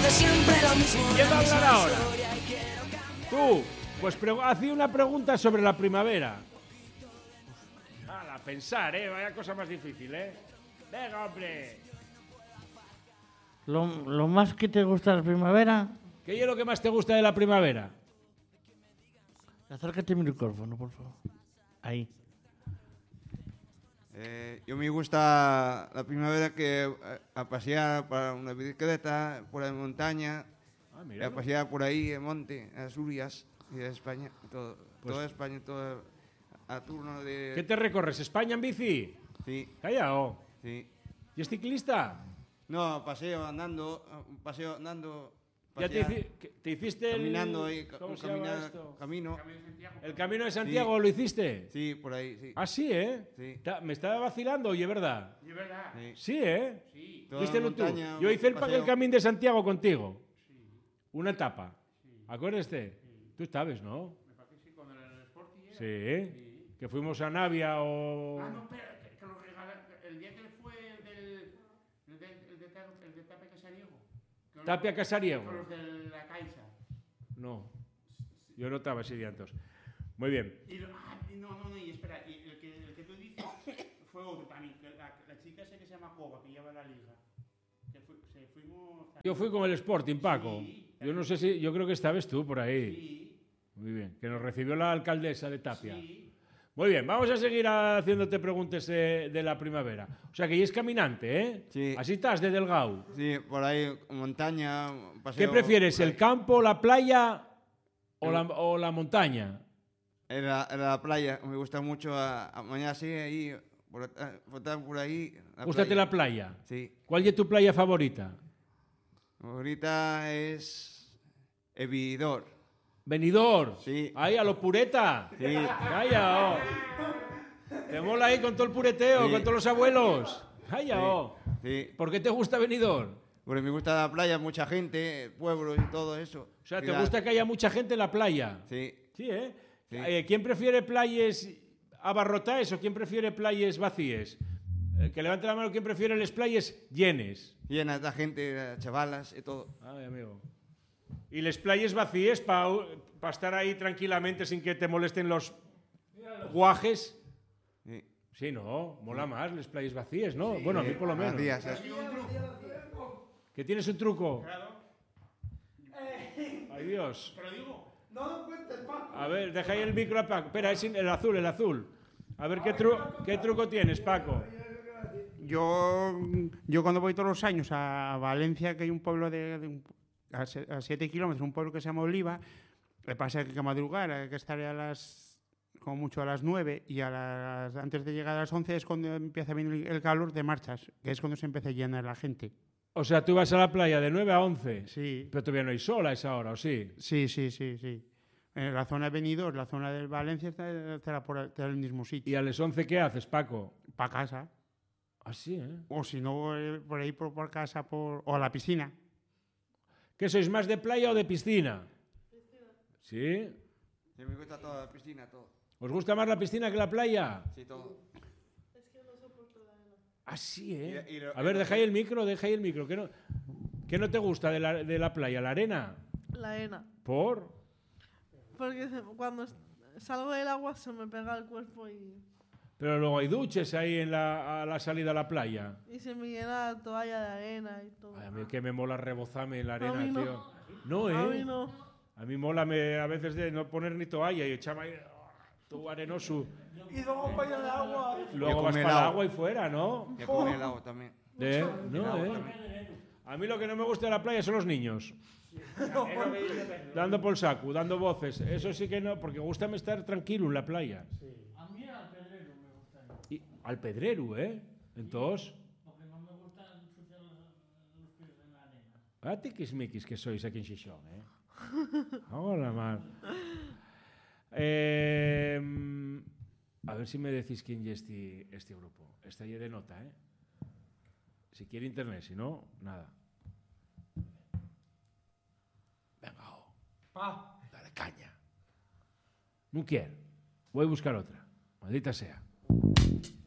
¿Quién va a hablar ahora? Tú, pues hacía una pregunta sobre la primavera. A pensar, vaya cosa más difícil, Venga, hombre. ¿Lo más que te gusta de la primavera? ¿Qué es lo que más te gusta de la primavera? Acércate al micrófono, por favor. Ahí. Yo me gusta la primavera que a pasear para una bicicleta por la montaña, a pasear por ahí en monte, en Asturias y de España, toda España, todo a turno de... ¿Qué te recorres? ¿España en bici? Sí. Callao. Sí. ¿Y es ciclista? No, paseo andando. ¿Ya te hiciste caminando el... ahí, ¿Cómo se llama esto? Camino. ¿El Camino de Santiago sí. Lo hiciste? Sí, por ahí, sí. Ah, sí, Sí. ¿Me estaba vacilando? Oye, ¿verdad? ¿Es verdad? Sí, Sí. ¿Viste tú? Yo hice el Camino de Santiago contigo. Sí. Una etapa. Sí. ¿Acuerdaste? Sí. Tú sabes, ¿no? Me parece que sí, cuando era en el Sporting. Sí. Que fuimos a Navia o... Ah, no, espera, que lo regalaron. El día que fue el de Tapia Casariego. Tapia Casariego. Con los de la Caixa. No. Yo no estaba ese día entonces. Muy bien. No, y espera, y el que tú dices fue otro también. La chica esa que se llama Coba, que lleva la liga. Fuimos... Yo fui con el Sporting, Paco. Sí, yo no sé si... Yo creo que estabas tú por ahí. Sí. Muy bien. Que nos recibió la alcaldesa de Tapia. Sí. Muy bien, vamos a seguir haciéndote preguntas de la primavera. O sea, que ya es caminante, ¿eh? Sí. Así estás, de delgado. Sí, por ahí, montaña, paseo. ¿Qué prefieres, el campo, la playa o la montaña? En la playa, me gusta mucho mañana así, ahí, por ahí. ¿Gústate la playa? Sí. ¿Cuál es tu playa favorita? Ahorita es Evidor. Benidorm. Sí. Ahí, a lo pureta. Sí. Calla, Te mola ahí con todo el pureteo, sí. con todos los abuelos. Calla, Sí. ¿Por qué te gusta Benidorm? Porque me gusta la playa, mucha gente, pueblos y todo eso. O sea, ¿te gusta que haya mucha gente en la playa? Sí. Sí, ¿eh? Sí. ¿Quién prefiere playas abarrotadas o quién prefiere playas vacías? Que levante la mano, ¿quién prefiere las playas llenas? Llenas de gente, chavalas y todo. Ay, amigo. ¿Y las playas vacías para estar ahí tranquilamente sin que te molesten los guajes? Sí. Sí, no, mola más las playas vacías, ¿no? Sí, bueno, a mí por lo menos. Vacías, ¿Que tienes un truco? Claro. Ay, Dios. Te lo digo. No cuentes, Paco. A ver, deja ahí el micro a Paco. Espera, es el azul. A ver, ¿qué truco tienes, Paco? Yo cuando voy todos los años a Valencia, que hay un pueblo a 7 kilómetros, un pueblo que se llama Oliva, le pasa que hay que madrugar, hay que estar como mucho a las 9 y antes de llegar a las 11 es cuando empieza a venir el calor de marchas, que es cuando se empieza a llenar la gente. O sea, tú vas a la playa de 9 a 11. Sí. Pero todavía no hay sol a esa hora, ¿o sí? Sí. En la zona de Benidorm, la zona de Valencia estará por el mismo sitio. ¿Y a las 11 qué haces, Paco? Para casa. Ah, sí, ¿eh? O si no, por ahí por casa o a la piscina. ¿Qué sois, más de playa o de piscina? ¿Sí? Sí, me gusta toda la piscina, todo. ¿Os gusta más la piscina que la playa? Sí, todo. Ah, sí, ¿eh? A ver, deja ahí el micro. ¿Qué no te gusta de la playa? ¿La arena? La arena. ¿Por? Porque cuando salgo del agua se me pega el cuerpo y... Pero luego hay duches ahí a la salida a la playa. Y se me llena la toalla de arena y todo. Ay, a mí que me mola rebozarme en la arena, A mí no. tío. No, ¿eh? A mí no. A mí mola a veces de no poner ni toalla y echarme ahí todo arenoso. Y luego para el agua. Luego vas para el agua y fuera, ¿no? Y con el agua también. A mí lo que no me gusta de la playa son los niños. Dando por el saco, dando voces. Eso sí que no, porque gusta estar tranquilo en la playa. A mí al pedrero me gusta. Y al pedrero, ¿eh? Entonces... Porque no me gusta ensuciar los pies en la arena. A ti quismiquis que sois aquí en Xixón, ¿eh? Hola, mar. A ver si me decís quién es este grupo. Está ahí de nota, ¿eh? Si quiere internet, si no, nada. Venga, dale caña. No quiero. Voy a buscar otra. Maldita sea.